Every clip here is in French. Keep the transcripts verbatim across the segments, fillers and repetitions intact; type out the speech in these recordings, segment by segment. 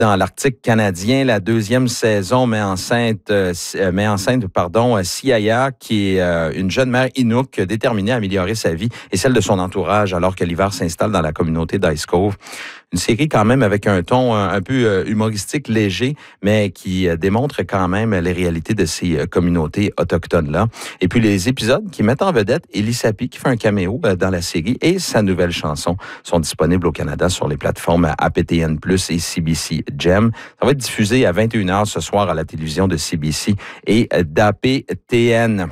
Dans l'Arctique canadien, la deuxième saison met enceinte, euh, met enceinte pardon, Siaya, qui est euh, une jeune mère Inuk déterminée à améliorer sa vie et celle de son entourage alors que l'hiver s'installe dans la communauté d'Ice Cove. Une série quand même avec un ton un, un peu euh, humoristique, léger, mais qui euh, démontre quand même les réalités de ces euh, communautés autochtones-là. Et puis les épisodes qui mettent en vedette Elie Sapi, qui fait un caméo euh, dans la série, et sa nouvelle chanson sont disponibles au Canada sur les plateformes A P T N plus, et C B C Gem. Ça va être diffusé à vingt et une heures ce soir à la télévision de C B C et d'A P T N.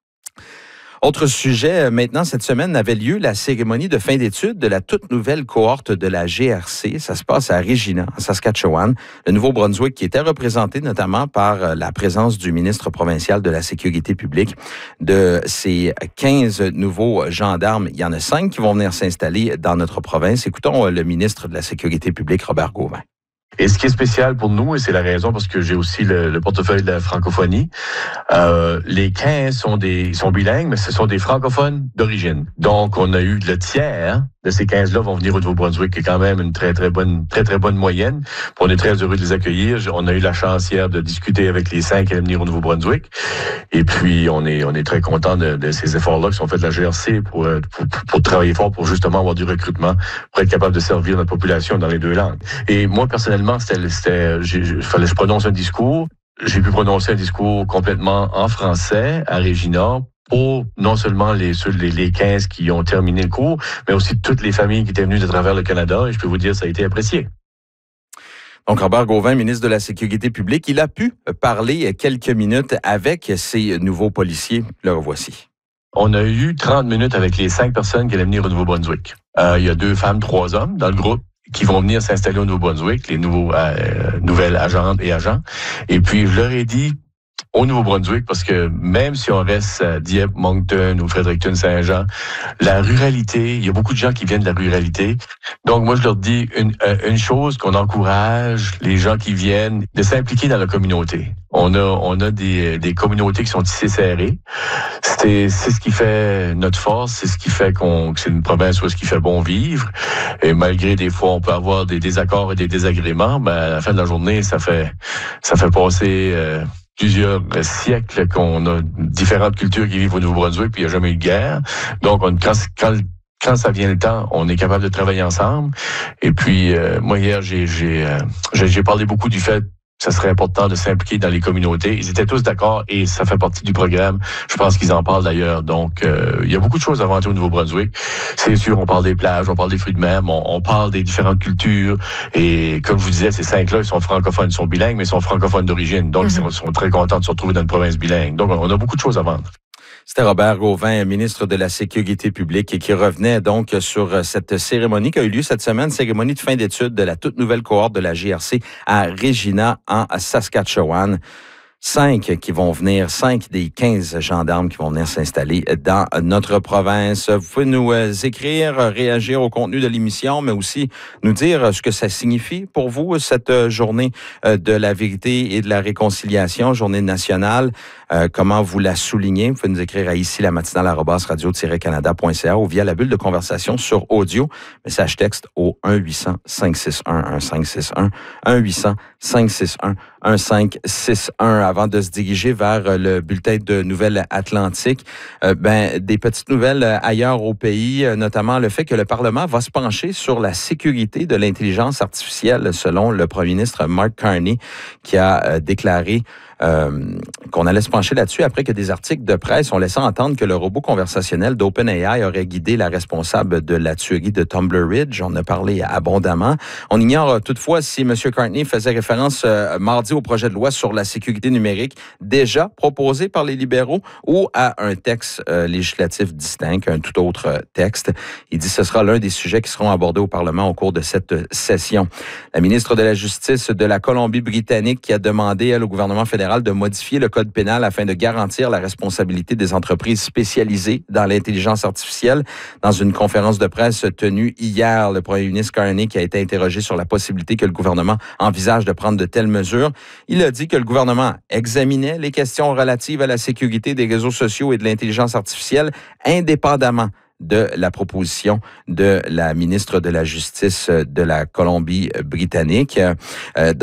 Autre sujet, maintenant, cette semaine avait lieu la cérémonie de fin d'études de la toute nouvelle cohorte de la G R C. Ça se passe à Regina, en Saskatchewan. Le Nouveau-Brunswick qui était représenté notamment par la présence du ministre provincial de la Sécurité publique. De ces quinze nouveaux gendarmes, il y en a cinq qui vont venir s'installer dans notre province. Écoutons le ministre de la Sécurité publique, Robert Gauvin. Et ce qui est spécial pour nous, et c'est la raison parce que j'ai aussi le, le portefeuille de la francophonie, euh, les quinze sont des sont bilingues, mais ce sont des francophones d'origine. Donc, on a eu le tiers de ces quinze-là vont venir au Nouveau-Brunswick, qui est quand même une très, très bonne, très, très bonne moyenne. On est très heureux de les accueillir. On a eu la chance hier de discuter avec les cinq qui allaient venir au Nouveau-Brunswick. Et puis, on est, on est très content de, de ces efforts-là qui sont faits de la G R C pour, pour, pour, pour travailler fort, pour justement avoir du recrutement, pour être capable de servir notre population dans les deux langues. Et moi, personnellement, c'était, c'était, il fallait que je prononce un discours. J'ai pu prononcer un discours complètement en français à Regina, pour non seulement les, les, les quinze qui ont terminé le cours, mais aussi toutes les familles qui étaient venues de travers le Canada. Et je peux vous dire, ça a été apprécié. Donc, Robert Gauvin, ministre de la Sécurité publique, il a pu parler quelques minutes avec ces nouveaux policiers. Le revoici. On a eu trente minutes avec les cinq personnes qui allaient venir au Nouveau-Brunswick. Euh, il y a deux femmes, trois hommes dans le groupe qui vont venir s'installer au Nouveau-Brunswick, les nouveaux euh, nouvelles agentes et agents. Et puis, je leur ai dit, au Nouveau-Brunswick, parce que même si on reste à Dieppe, Moncton ou Fredericton-Saint-Jean, la ruralité, il y a beaucoup de gens qui viennent de la ruralité. Donc, moi, je leur dis une, une chose, qu'on encourage les gens qui viennent de s'impliquer dans la communauté. On a, on a des, des communautés qui sont tissées serrées. C'est, c'est ce qui fait notre force, c'est ce qui fait qu'on, que c'est une province où est-ce qui fait bon vivre. Et malgré des fois, on peut avoir des désaccords et des désagréments, ben, à la fin de la journée, ça fait, ça fait passer, euh, plusieurs siècles qu'on a différentes cultures qui vivent au Nouveau-Brunswick, puis il n'y a jamais eu de guerre. Donc, on, quand, quand, quand ça vient le temps, on est capable de travailler ensemble. Et puis, euh, moi, hier, j'ai, j'ai, euh, j'ai, j'ai parlé beaucoup du fait que ça serait important de s'impliquer dans les communautés. Ils étaient tous d'accord et ça fait partie du programme. Je pense qu'ils en parlent d'ailleurs. Donc, euh, il y a beaucoup de choses à inventer au Nouveau-Brunswick. C'est sûr, on parle des plages, on parle des fruits de mer, on, on parle des différentes cultures. Et comme je vous disais, ces cinq-là, ils sont francophones, ils sont bilingues, mais ils sont francophones d'origine. Donc, mm-hmm. ils sont très contents de se retrouver dans une province bilingue. Donc, on a beaucoup de choses à vendre. C'était Robert Gauvin, ministre de la Sécurité publique, et qui revenait donc sur cette cérémonie qui a eu lieu cette semaine, cérémonie de fin d'études de la toute nouvelle cohorte de la G R C à Regina, en Saskatchewan. Cinq qui vont venir, cinq des quinze gendarmes qui vont venir s'installer dans notre province. Vous pouvez nous écrire, réagir au contenu de l'émission, mais aussi nous dire ce que ça signifie pour vous, cette journée de la vérité et de la réconciliation, journée nationale. Euh, comment vous la soulignez? Vous pouvez nous écrire à ici la matinale arobase radio tiret canada point c a ou via la bulle de conversation sur audio. Message texte au un huit cents cinq six un un cinq six un, un huit cents cinq six un un cinq six un. Avant de se diriger vers le bulletin de nouvelles Atlantique, euh, ben, des petites nouvelles ailleurs au pays, notamment le fait que le Parlement va se pencher sur la sécurité de l'intelligence artificielle, selon le premier ministre Mark Carney, qui a euh, déclaré Euh, qu'on allait se pencher là-dessus après que des articles de presse ont laissé entendre que le robot conversationnel d'OpenAI aurait guidé la responsable de la tuerie de Tumbler Ridge. On a parlé abondamment. On ignore toutefois si M. Carney faisait référence euh, mardi au projet de loi sur la sécurité numérique déjà proposé par les libéraux ou à un texte euh, législatif distinct, un tout autre texte. Il dit que ce sera l'un des sujets qui seront abordés au Parlement au cours de cette session. La ministre de la Justice de la Colombie-Britannique qui a demandé elle, au gouvernement fédéral de modifier le code pénal afin de garantir la responsabilité des entreprises spécialisées dans l'intelligence artificielle. Dans une conférence de presse tenue hier, le premier ministre Carney, qui a été interrogé sur la possibilité que le gouvernement envisage de prendre de telles mesures, il a dit que le gouvernement examinait les questions relatives à la sécurité des réseaux sociaux et de l'intelligence artificielle indépendamment de la proposition de la ministre de la Justice de la Colombie-Britannique. Euh,